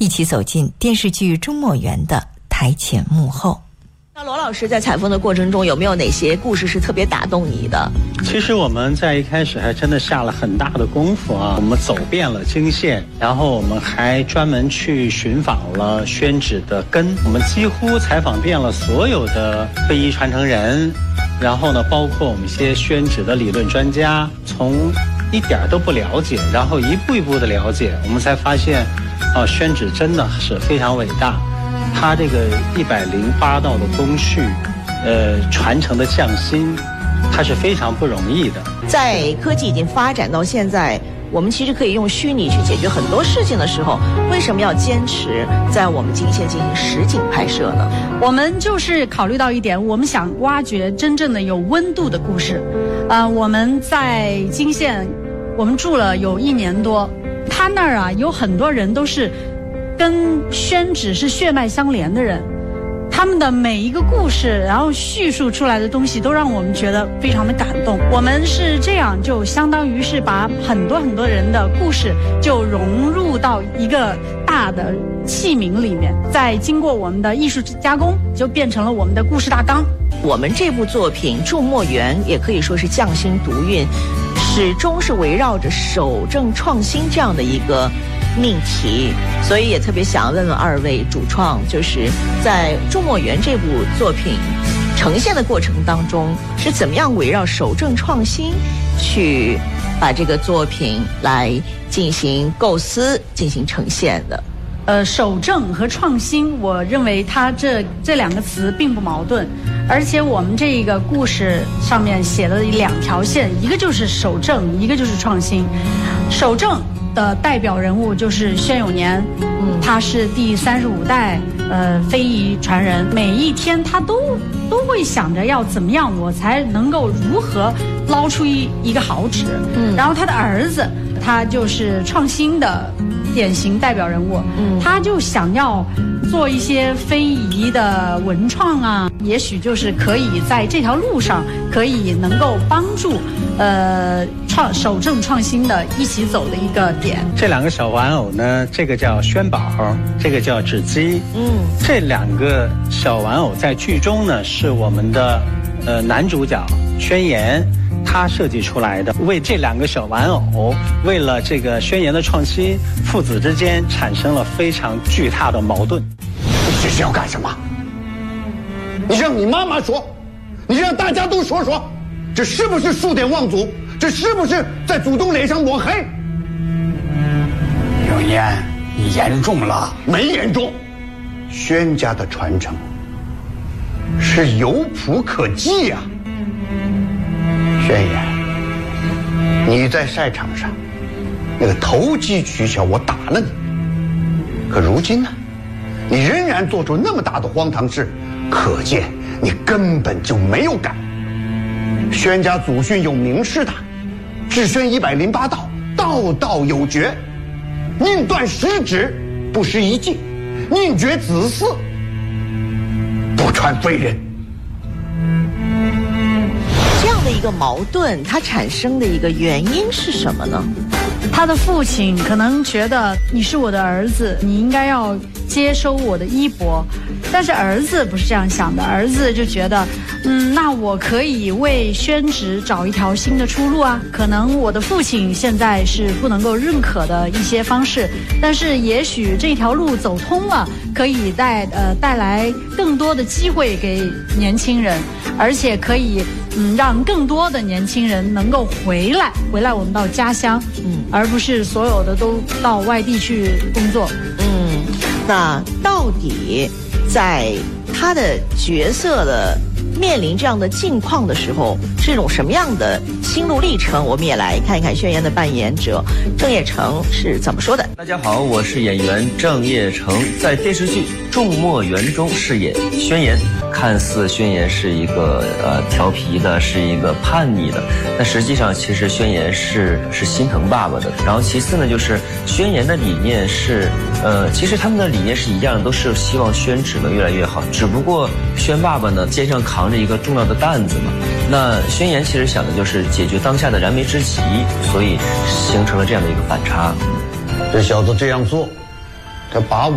一起走进电视剧《终末园》的台前幕后。 那罗老师在采风的过程中，有没有哪些故事是特别打动你的？ 其实我们在一开始还真的下了很大的功夫啊，我们走遍了泾县，然后我们还专门去寻访了宣纸的根，我们几乎采访遍了所有的非遗传承人，然后呢，包括我们一些宣纸的理论专家，从一点都不了解，然后一步一步的了解，我们才发现，宣纸真的是非常伟大。它这个108道的工序，传承的匠心，它是非常不容易的。 在科技已经发展到现在，我们其实可以用虚拟去解决很多事情的时候，为什么要坚持在我们泾县进行实景拍摄呢？ 我们就是考虑到一点，我们想挖掘真正的有温度的故事。我们在泾县，我们住了有1年多，他那儿啊有很多人都是跟宣纸是血脉相连的人，他们的每一个故事，然后叙述出来的东西都让我们觉得非常的感动。我们是这样，就相当于是把很多很多人的故事就融入到一个大的器皿里面，再经过我们的艺术加工，就变成了我们的故事大纲。 我们这部作品《仲墨园》也可以说是匠心独运，始终是围绕着守正创新这样的一个命题，所以也特别想问问二位主创，就是在《仲墨园》这部作品呈现的过程当中，是怎么样围绕守正创新去把这个作品来进行构思、进行呈现的？ 守正和创新，我认为它这2个词并不矛盾，而且我们这个故事上面写了2条线，一个就是守正，一个就是创新。守正的代表人物就是宣永年，他是第35代非遗传人，每一天他都会想着要怎么样我才能够如何捞出一个好纸。然后他的儿子，他就是创新的典型代表人物，他就想要做一些非遗的文创啊，也许就是可以在这条路上可以能够帮助守正创新的一起走的一个点。 这2个小玩偶呢，这个叫宣宝，这个叫纸鸡。这2个小玩偶在剧中呢是我们的男主角宣言他设计出来的。为这2个小玩偶，为了这个宣言的创新，父子之间产生了非常巨大的矛盾。 你这是要干什么？你让你妈妈说，你让大家都说说，这是不是数典忘祖？这是不是在祖宗脸上抹黑？ 永年，你严重了。 没严重，宣家的传承是有谱可记啊。宣言，你在赛场上那个投机取巧，我打了你，可如今呢，你仍然做出那么大的荒唐事，可见你根本就没有改。宣家祖训有明示的，制宣108道，道道有诀，宁断十指，不失一计，宁绝子嗣，不传非人。 这样的一个矛盾，它产生的一个原因是什么呢？ 他的父亲可能觉得你是我的儿子，你应该要接收我的衣钵，但是儿子不是这样想的，儿子就觉得那我可以为宣纸找一条新的出路啊。可能我的父亲现在是不能够认可的一些方式，但是也许这条路走通了，可以带来更多的机会给年轻人，而且可以让更多的年轻人能够回来我们到家乡，而不是所有的都到外地去工作。 那到底在他的角色的面临这样的境况的时候，是一种什么样的心路历程？我们也来看一看宣言的扮演者郑业成是怎么说的。 大家好，我是演员郑业成，在电视剧《仲墨园》中饰演宣言。看似宣言是一个调皮的，是一个叛逆的，但实际上其实宣言是心疼爸爸的。然后其次呢，就是宣言的理念是其实他们的理念是一样的，都是希望宣纸能越来越好，只不过宣爸爸呢肩上扛着一个重要的担子嘛。那宣言其实想的就是解决当下的燃眉之急，所以形成了这样的一个反差。 这小子这样做，他把